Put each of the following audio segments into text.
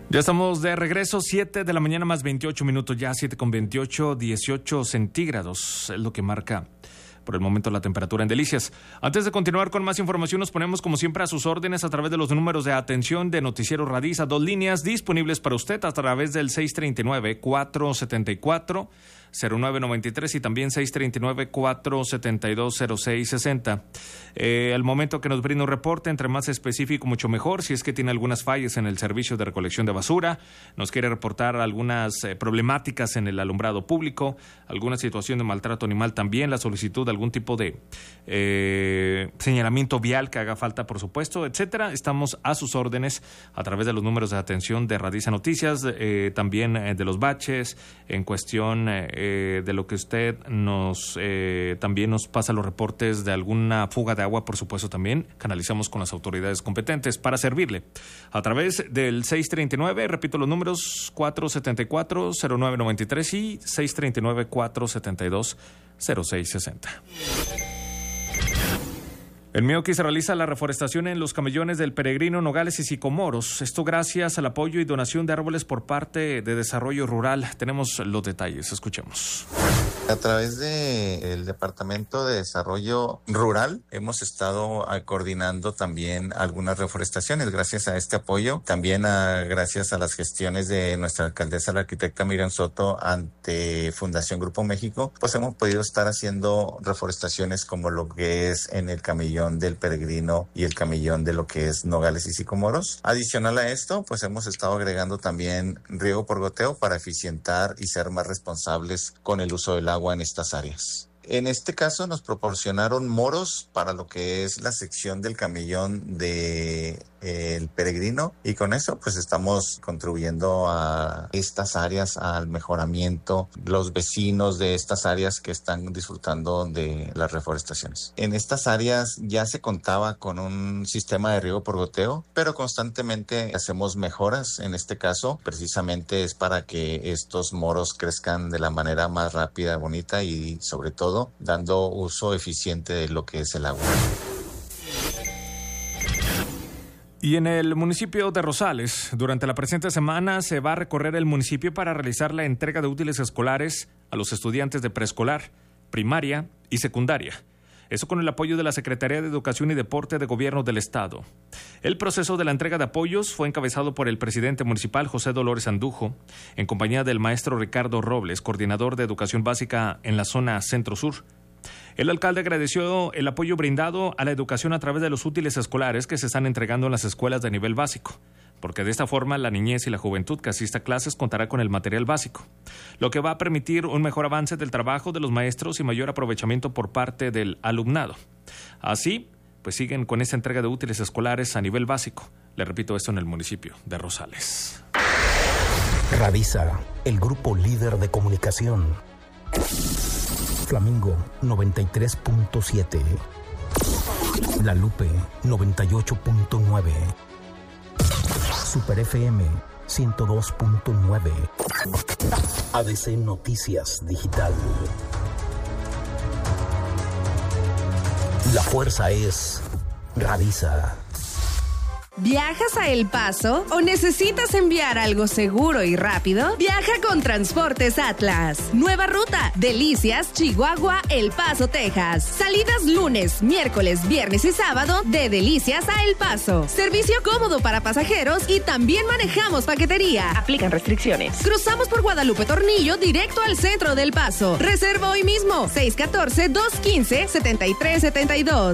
Ya estamos de regreso, 7 de la mañana más 28 minutos, ya 7:28, 18 centígrados, es lo que marca por el momento la temperatura en Delicias. Antes de continuar con más información, nos ponemos como siempre a sus órdenes a través de los números de atención de Noticiero Radiza, 2 líneas disponibles para usted a través del 639-474-0993 y también 639-472-0660. Al momento que nos brinda un reporte, entre más específico, mucho mejor. Si es que tiene algunas fallas en el servicio de recolección de basura, nos quiere reportar algunas problemáticas en el alumbrado público, alguna situación de maltrato animal también, la solicitud de algún tipo de señalamiento vial que haga falta, por supuesto, etcétera. Estamos a sus órdenes a través de los números de atención de Radiza Noticias, también de los baches, en cuestión de lo que usted también nos pasa los reportes de alguna fuga de agua, por supuesto, también canalizamos con las autoridades competentes para servirle a través del 639, repito los números, 474-0993 y 639-472-0660. En Meoqui se realiza la reforestación en los camellones del Peregrino, Nogales y Sicomoros. Esto gracias al apoyo y donación de árboles por parte de Desarrollo Rural. Tenemos los detalles, escuchemos. A través del Departamento de Desarrollo Rural hemos estado coordinando también algunas reforestaciones gracias a este apoyo. También gracias a las gestiones de nuestra alcaldesa, la arquitecta Miriam Soto, ante Fundación Grupo México, pues hemos podido estar haciendo reforestaciones como lo que es en el camellón del Peregrino y el camellón de lo que es Nogales y Sicomoros. Adicional a esto, pues hemos estado agregando también riego por goteo para eficientar y ser más responsables con el uso del agua en estas áreas. En este caso nos proporcionaron moros para lo que es la sección del camellón de el Peregrino, y con eso pues estamos contribuyendo a estas áreas, al mejoramiento, los vecinos de estas áreas que están disfrutando de las reforestaciones. En estas áreas ya se contaba con un sistema de riego por goteo, pero constantemente hacemos mejoras. En este caso precisamente es para que estos moros crezcan de la manera más rápida, bonita y sobre todo dando uso eficiente de lo que es el agua. Y en el municipio de Rosales, durante la presente semana se va a recorrer el municipio para realizar la entrega de útiles escolares a los estudiantes de preescolar, primaria y secundaria. Eso con el apoyo de la Secretaría de Educación y Deporte de Gobierno del Estado. El proceso de la entrega de apoyos fue encabezado por el presidente municipal José Dolores Andujo, en compañía del maestro Ricardo Robles, coordinador de Educación Básica en la zona Centro-Sur. El alcalde agradeció el apoyo brindado a la educación a través de los útiles escolares que se están entregando en las escuelas de nivel básico, porque de esta forma la niñez y la juventud que asista a clases contará con el material básico, lo que va a permitir un mejor avance del trabajo de los maestros y mayor aprovechamiento por parte del alumnado. Así, pues siguen con esta entrega de útiles escolares a nivel básico. Le repito esto en el municipio de Rosales. Radiza, el grupo líder de comunicación. Flamingo 93.7, La Lupe 98.9, Super FM 102.9, ADC Noticias Digital. La fuerza es Radiza. ¿Viajas a El Paso o necesitas enviar algo seguro y rápido? Viaja con Transportes Atlas. Nueva ruta, Delicias, Chihuahua, El Paso, Texas. Salidas lunes, miércoles, viernes y sábado de Delicias a El Paso. Servicio cómodo para pasajeros y también manejamos paquetería. Aplican restricciones. Cruzamos por Guadalupe Tornillo directo al centro del Paso. Reserva hoy mismo. 614-215-7372.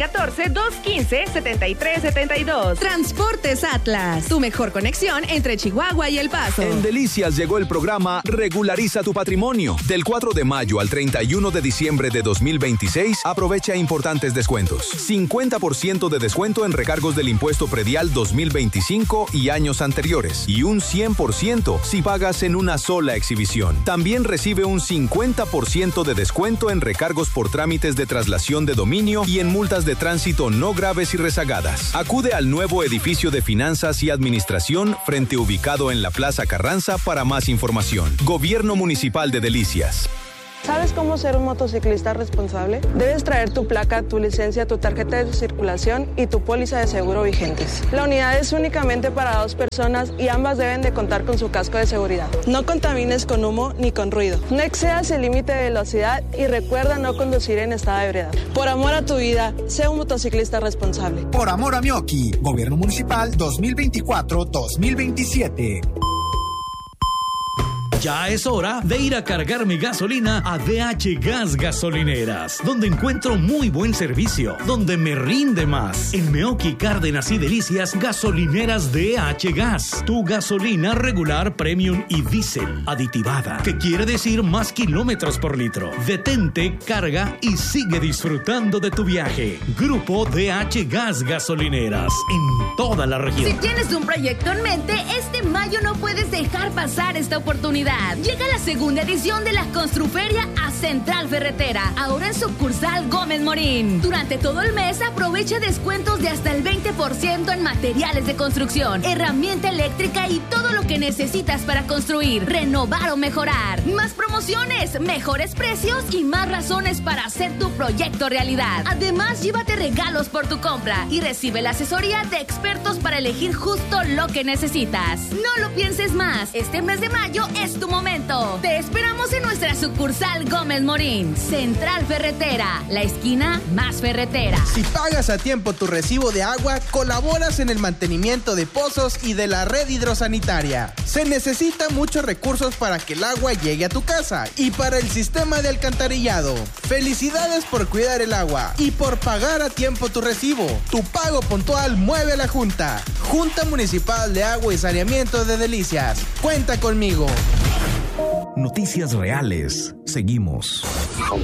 614-215-7372. Transportes Atlas, tu mejor conexión entre Chihuahua y El Paso. En Delicias llegó el programa Regulariza tu Patrimonio. Del 4 de mayo al 31 de diciembre de 2026, aprovecha importantes descuentos. 50% de descuento en recargos del impuesto predial 2025 y años anteriores. Y un 100% si pagas en una sola exhibición. También recibe un 50% de descuento en recargos por trámites de traslación de dominio y en multas de tránsito no graves y rezagadas. Acude al nuevo edificio de Finanzas y Administración frente ubicado en la Plaza Carranza para más información. Gobierno Municipal de Delicias. ¿Sabes cómo ser un motociclista responsable? Debes traer tu placa, tu licencia, tu tarjeta de circulación y tu póliza de seguro vigentes. La unidad es únicamente para 2 personas y ambas deben de contar con su casco de seguridad. No contamines con humo ni con ruido. No excedas el límite de velocidad y recuerda no conducir en estado de ebriedad. Por amor a tu vida, sé un motociclista responsable. Por amor a Mioki, Gobierno Municipal 2024-2027. Ya es hora de ir a cargar mi gasolina a DH Gas Gasolineras, donde encuentro muy buen servicio, donde me rinde más. En Meoqui, Cárdenas y Delicias, gasolineras DH Gas. Tu gasolina regular, premium y diésel aditivada, que quiere decir más kilómetros por litro. Detente, carga y sigue disfrutando de tu viaje. Grupo DH Gas Gasolineras, en toda la región. Si tienes un proyecto en mente, este mayo no puedes dejar pasar esta oportunidad. Llega la segunda edición de la Construferia a Central Ferretera, ahora en sucursal Gómez Morín. Durante todo el mes aprovecha descuentos de hasta el 20% en materiales de construcción, herramienta eléctrica y todo lo que necesitas para construir, renovar o mejorar. Más promociones, mejores precios y más razones para hacer tu proyecto realidad. Además, llévate regalos por tu compra y recibe la asesoría de expertos para elegir justo lo que necesitas. No lo pienses más, este mes de mayo es tu momento. Te esperamos en nuestra sucursal Gómez Morín, Central Ferretera, la esquina más ferretera. Si pagas a tiempo tu recibo de agua, colaboras en el mantenimiento de pozos y de la red hidrosanitaria. Se necesitan muchos recursos para que el agua llegue a tu casa y para el sistema de alcantarillado. Felicidades por cuidar el agua y por pagar a tiempo tu recibo. Tu pago puntual mueve a la Junta. Junta Municipal de Agua y Saneamiento de Delicias. Cuenta conmigo. Noticias reales. Seguimos.